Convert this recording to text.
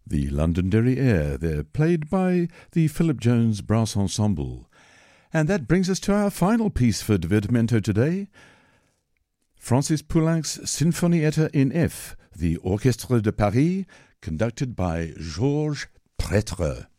The Londonderry Air, there, played by the Philip Jones Brass Ensemble. And that brings us to our final piece for Divertimento today, Francis Poulenc's Sinfonietta in F, the Orchestre de Paris, conducted by Georges Prêtre.